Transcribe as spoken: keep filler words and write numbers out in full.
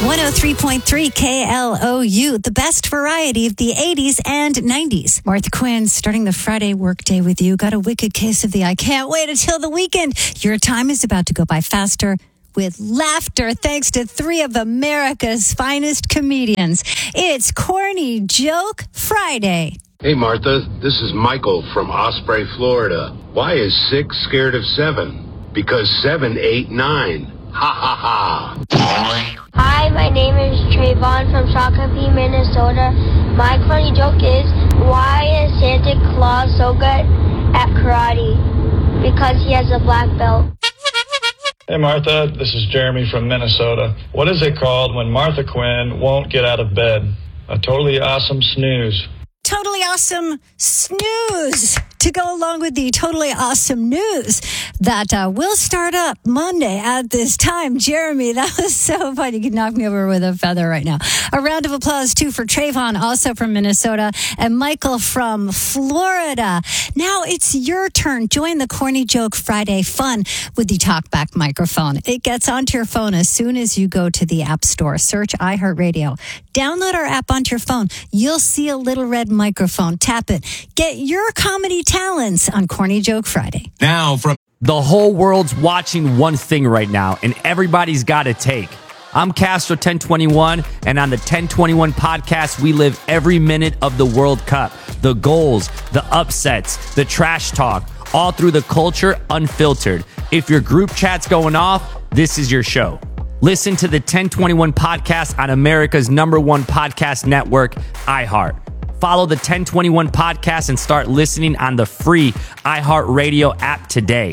one oh three point three K L O U, the best variety of the eighties and nineties. Martha Quinn starting the Friday workday with you. Got a wicked case of the I can't wait until the weekend. Your time is about to go by faster with laughter thanks to three of America's finest comedians. It's Corny Joke Friday. Hey, Martha, this is Michael from Osprey, Florida. Why is six scared of seven? Because seven, eight, nine. Ha, ha, ha. Hi, my name is Trayvon from Shakopee, Minnesota. My corny joke is, why is Santa Claus so good at karate? Because he has a black belt. Hey, Martha, this is Jeremy from Minnesota. What is it called when Martha Quinn won't get out of bed? A totally awesome snooze. Totally awesome snooze to go along with the totally awesome news that uh, will start up Monday at this time. Jeremy, that was so funny. You could knock me over with a feather right now. A round of applause, too, for Trayvon, also from Minnesota, and Michael from Florida. Now it's your turn. Join the Corny Joke Friday fun with the TalkBack microphone. It gets onto your phone as soon as you go to the App Store. Search iHeartRadio. Download our app onto your phone. You'll see a little red microphone. Tap it. Get your comedy talents on Corny Joke Friday. Now from the whole world's watching one thing right now, and everybody's got a take. I'm Castro ten twenty-one, and on the ten twenty-one podcast, we live every minute of the World Cup. The goals, the upsets, the trash talk, all through the culture unfiltered. If your group chat's going off, this is your show. Listen to the ten twenty-one podcast on America's number one podcast network, iHeart. Follow the ten twenty-one podcast and start listening on the free iHeartRadio app today.